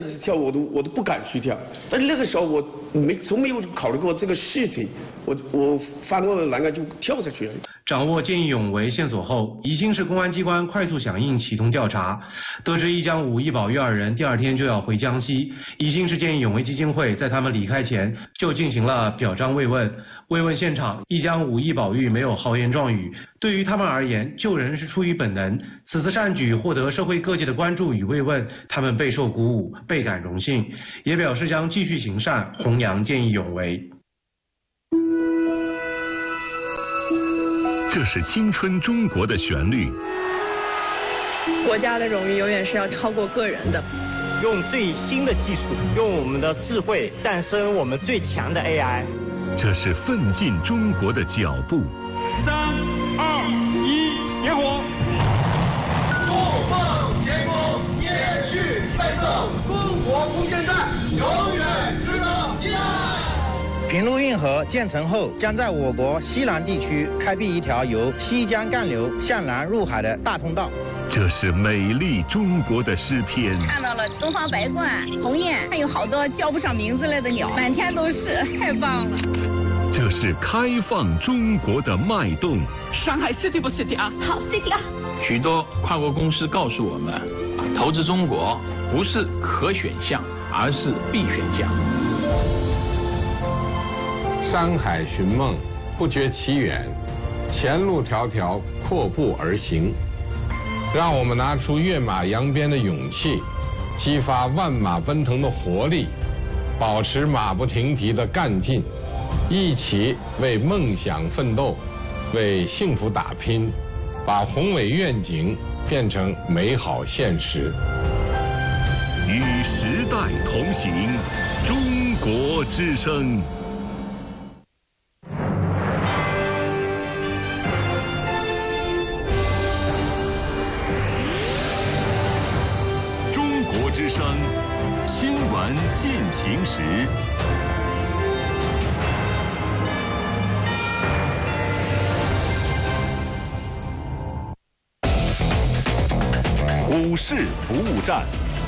跳我都不敢去跳，但是那个时候我从没有考虑过这个事情，我翻过栏杆就跳下去了。 掌握见义勇为线索后，宜兴市公安机关快速响应，启动调查。得知一江武、一宝玉二人第二天就要回江西，宜兴市见义勇为基金会在他们离开前就进行了表彰慰问。慰问现场，一江武、一宝玉没有豪言壮语，对于他们而言，救人是出于本能。此次善举获得社会各界的关注与慰问，他们备受鼓舞，倍感荣幸，也表示将继续行善，弘扬见义勇为。 这是青春中国的旋律。 国家的荣誉永远是要超过个人的。 用最新的技术，用我们的智慧诞生我们最强的 AI。 这是奋进中国的脚步。 3、2、1，点火！ 不放前锋，延续奋斗，中国空间站永远值得期待。 平陆运河建成后，将在我国西南地区开辟一条由西江干流向南入海的大通道。 这是美丽中国的诗篇。 看到了东方白鹳、鸿雁，还有好多叫不上名字类的鸟，满天都是，太棒了。 这是开放中国的脉动。 上海 City 不 City 啊？ 好 City 啊！ 许多跨国公司告诉我们，投资中国不是可选项，而是必选项。 山海寻梦，不觉其远，前路迢迢，阔步而行。让我们拿出跃马扬鞭的勇气，激发万马奔腾的活力，保持马不停蹄的干劲，一起为梦想奋斗，为幸福打拼，把宏伟愿景变成美好现实。 与时代同行，中国之声。之声新闻进行时，股市服务站，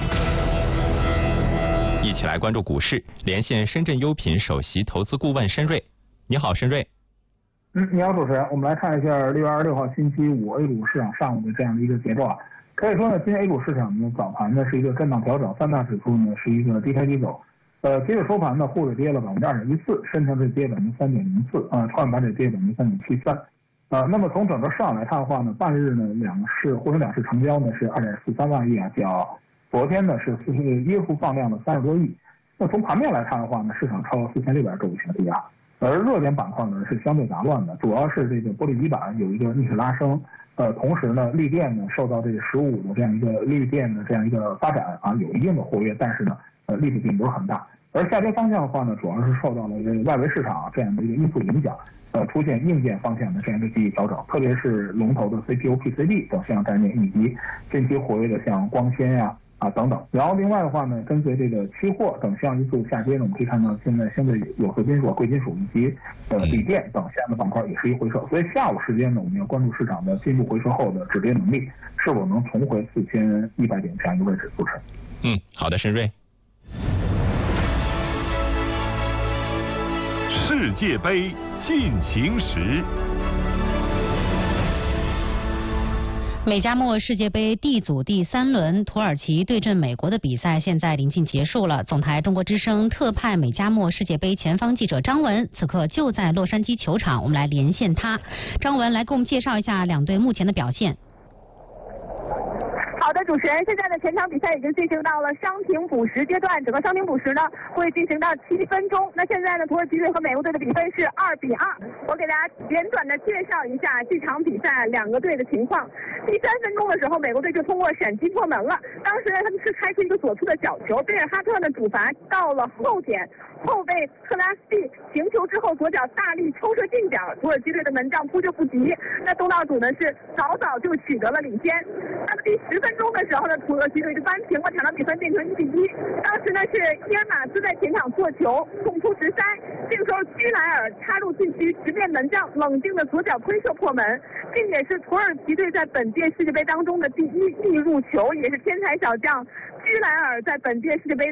一起来关注股市，连线深圳优品首席投资顾问申瑞。你好，申瑞。 你好，主持人。我们来看一下6月26号星期五 A 股市场上午的这样的一个节奏啊。可以说呢，今天 A 股市场呢早盘呢是一个震荡调整，三大指数呢是一个低开低走。截止收盘呢，沪指跌了2.14%，深成指跌3.04%，创业板指跌3.73%。那么从整个市场来看的话呢，半日呢沪深两市成交呢是2.43万亿啊，较昨天呢是跌幅放量的30多亿。那从盘面来看的话呢，市场超4600周以前低压，而热点板块呢是相对杂乱的，主要是这个玻璃基板有一个逆势拉升。同时呢，绿电呢受到这个15的这样一个绿电的这样一个发展啊，有一定的活跃，但是呢，力度并不是很大。而下跌方向的话呢，主要是受到了这个外围市场这样的一个因素影响，出现硬件方向的这样一个积极调整，特别是龙头的 CPU、PCB 等相关概念，以及近期活跃的像光纤呀。等等，然后另外的话呢，跟随这个期货等项因素下跌呢，我们可以看到现在相对有色金属、贵金属以及锂电等相关板块也是一回撤，所以下午时间呢，我们要关注市场的进一步回撤后的止跌能力是否能重回4100点这样一个位置。主持人， 好的，申瑞。 世界杯进行时。 美加墨世界杯 D 组第3轮，土耳其对阵美国的比赛现在临近结束了。总台中国之声特派美加墨世界杯前方记者张文，此刻就在洛杉矶球场，我们来连线他。张文来给我们介绍一下两队目前的表现。 好的，主持人，现在的全场比赛已经进行到了伤停补时阶段，整个伤停补时呢会进行到7分钟。那现在呢，土耳其队和美国队的比分是2-2。我给大家简短的介绍一下这场比赛两个队的情况。第3分钟的时候，美国队就通过闪击破门了。当时呢，他们是开出一个左侧的角球，贝尔哈特呢主罚到了后点，后卫特拉斯蒂停球之后左脚大力抽射近角，土耳其队的门将扑救不及。那东道主呢是早早就取得了领先。那么第10分钟的时候呢，土耳其队就扳平了场上比分，变成1比1。当时呢是伊尔马兹在前场做球，送出直塞，这个时候居莱尔插入禁区，直面门将，冷静的左脚推射破门。这也是土耳其队在本届世界杯当中的第1粒入球，也是天才小将居莱尔在本届世界杯